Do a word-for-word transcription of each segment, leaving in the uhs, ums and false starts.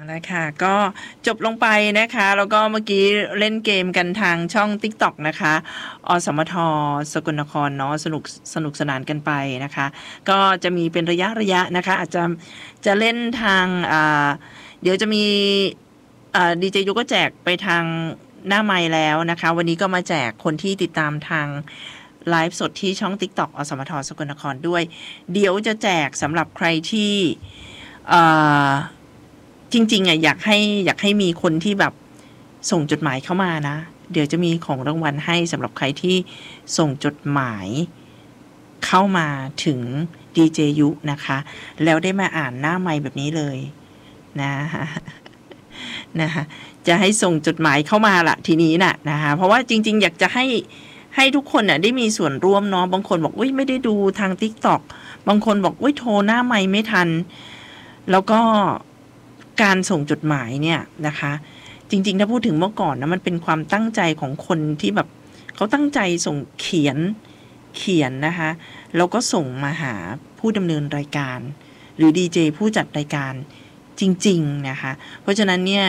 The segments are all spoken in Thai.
ละค่ะก็จบลงไปนะคะแล้วก็เมื่อกี้เล่นเกมกันทางช่อง TikTok นะคะอสมทสกลนครเนาะสนุกสนุกสนานกันไปนะคะก็จะมีเป็นระยะระยะนะคะอาจจะจะเล่นทางอ่าเดี๋ยวจะมีอ่าดีเจยุก็แจกไปทางหน้าไมค์แล้วนะคะวันนี้ก็มาแจกคนที่ติดตามทางไลฟ์สดที่ช่อง TikTok อสมทสกลนครด้วยเดี๋ยวจะแจกสำหรับใครที่อ่าจริงๆอ่ะอยากให้อยากให้มีคนที่แบบส่งจดหมายเข้ามานะเดี๋ยวจะมีของรางวัลให้สำหรับใครที่ส่งจดหมายเข้ามาถึงดีเจยุนะคะแล้วได้มาอ่านหน้าไมค์แบบนี้เลยนะคะนะคะจะให้ส่งจดหมายเข้ามาละทีนี้น่ะนะคะเพราะว่าจริงๆอยากจะให้ให้ทุกคนน่ะได้มีส่วนร่วมเนาะบางคนบอกอุ้ยไม่ได้ดูทาง TikTok บางคนบอกอุ้ยโทรหน้าไมค์ไม่ทันแล้วก็การส่งจดหมายเนี่ยนะคะจริงๆถ้าพูดถึงเมื่อก่อนนะมันเป็นความตั้งใจของคนที่แบบเขาตั้งใจส่งเขียนเขียนนะคะแล้วก็ส่งมาหาผู้ดำเนินรายการหรือดีเจผู้จัดรายการจริงๆนะคะเพราะฉะนั้นเนี่ย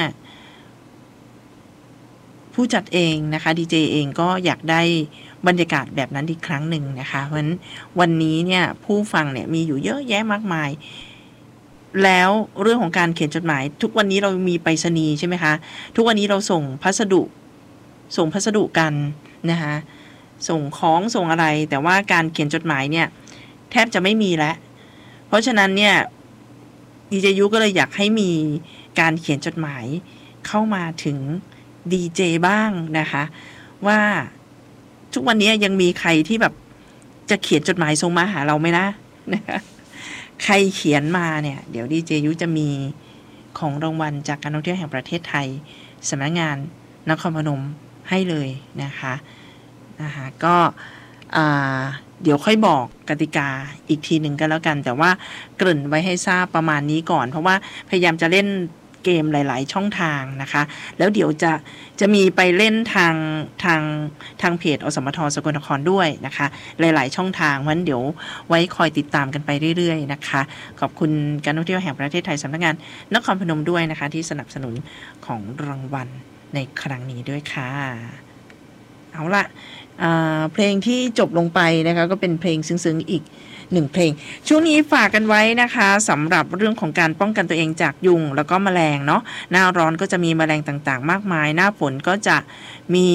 ผู้จัดเองนะคะดีเจเองก็อยากได้บรรยากาศแบบนั้นอีกครั้งหนึ่งนะคะเพราะฉะนั้นวันนี้เนี่ยผู้ฟังเนี่ยมีอยู่เยอะแยะมากมายแล้วเรื่องของการเขียนจดหมายทุกวันนี้เรามีไปรษณีย์ใช่ไหมคะทุกวันนี้เราส่งพัสดุส่งพัสดุกันนะคะส่งของส่งอะไรแต่ว่าการเขียนจดหมายเนี่ยแทบจะไม่มีแล้วเพราะฉะนั้นเนี่ยดีเจยุก็เลยอยากให้มีการเขียนจดหมายเข้ามาถึงดีเจบ้างนะคะว่าทุกวันนี้ยังมีใครที่แบบจะเขียนจดหมายส่งมาหาเราไหมนะนะคะใครเขียนมาเนี่ยเดี๋ยวดีเจยุจะมีของรางวัลจากการท่องเที่ยวแห่งประเทศไทยสำนักงานนครพนมให้เลยนะคะนะคะก็เดี๋ยวค่อยบอกกติกาอีกทีหนึ่งกันแล้วกันแต่ว่าเกริ่นไว้ให้ทราบประมาณนี้ก่อนเพราะว่าพยายามจะเล่นเกมหลายๆช่องทางนะคะแล้วเดี๋ยวจะจะมีไปเล่นทางทางทางเพจอสมทสกลนครด้วยนะคะหลายๆช่องทางเพราะฉะนั้นเดี๋ยวไว้คอยติดตามกันไปเรื่อยๆนะคะขอบคุณการท่องเที่ยวแห่งประเทศไทยสำนักงานนครพนมด้วยนะคะที่สนับสนุนของรางวัลในครั้งนี้ด้วยค่ะเอาละเพลงที่จบลงไปนะคะก็เป็นเพลงซึ้งๆอีกหนึ่งเพลงช่วงนี้ฝากกันไว้นะคะสำหรับเรื่องของการป้องกันตัวเองจากยุงแล้วก็แมลงเนาะหน้าร้อนก็จะมีแมลงต่างๆมากมายหน้าฝนก็จะมี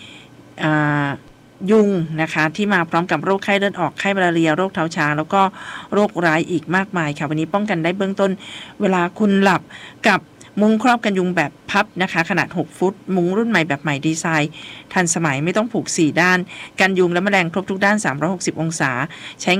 ยุงนะคะที่มาพร้อมกับโรคไข้เลือดออกไข้มาลาเรียโรคเท้าช้างแล้วก็โรคร้ายอีกมากมายค่ะวันนี้ป้องกันได้เบื้องต้นเวลาคุณหลับกับมุ้งครอบกันยุงแบบพับนะคะขนาดหกฟุตมุ้งรุ่นใหม่แบบใหม่ดีไซน์ทันสมัยไม่ต้องผูกสี่ด้านกันยุงและแมลงครบทุกด้านสามร้อยหกสิบองศาใช้